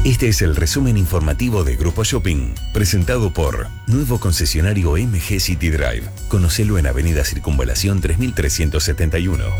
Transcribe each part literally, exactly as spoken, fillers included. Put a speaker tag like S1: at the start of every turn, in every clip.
S1: Este es el resumen informativo de Grupo Shopping, presentado por Nuevo Concesionario M G City Drive. Conocelo en Avenida Circunvalación tres mil trescientos setenta y uno.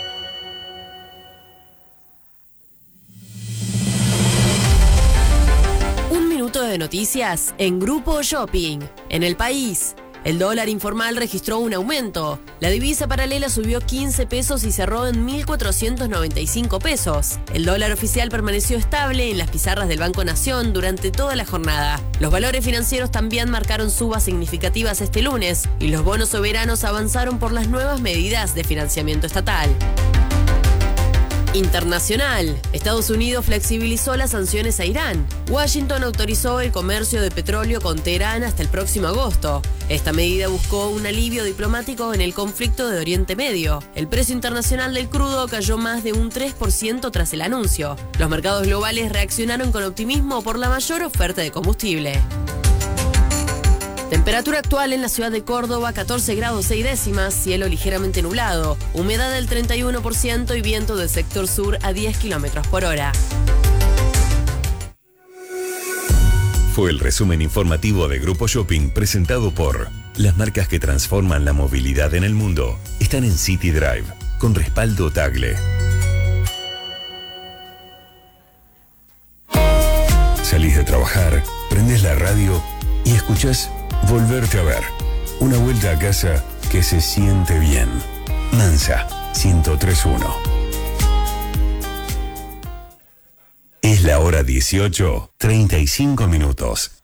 S2: Un minuto de noticias en Grupo Shopping. En el país, el dólar informal registró un aumento. La divisa paralela subió quince pesos y cerró en mil cuatrocientos noventa y cinco pesos. El dólar oficial permaneció estable en las pizarras del Banco Nación durante toda la jornada. Los valores financieros también marcaron subas significativas este lunes y los bonos soberanos avanzaron por las nuevas medidas de financiamiento estatal. Internacional. Estados Unidos flexibilizó las sanciones a Irán. Washington autorizó el comercio de petróleo con Teherán hasta el próximo agosto. Esta medida buscó un alivio diplomático en el conflicto de Oriente Medio. El precio internacional del crudo cayó más de un tres por ciento tras el anuncio. Los mercados globales reaccionaron con optimismo por la mayor oferta de combustible. Temperatura actual en la ciudad de Córdoba, catorce grados seis décimas, cielo ligeramente nublado, humedad del treinta y uno por ciento y viento del sector sur a diez kilómetros por hora.
S1: Fue el resumen informativo de Grupo Shopping presentado por las marcas que transforman la movilidad en el mundo. Están en City Drive, con respaldo Tagle. Salís de trabajar, prendés la radio y escuchás Volverte a ver. Una vuelta a casa que se siente bien. Mansa, ciento tres punto uno. Es la hora dieciocho, treinta y cinco minutos.